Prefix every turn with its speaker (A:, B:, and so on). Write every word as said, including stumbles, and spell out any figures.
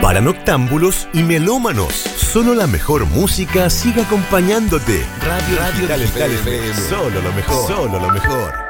A: Para noctámbulos y melómanos, solo la mejor música sigue acompañándote. Radio, Radio Digital F M, solo lo mejor, solo lo mejor.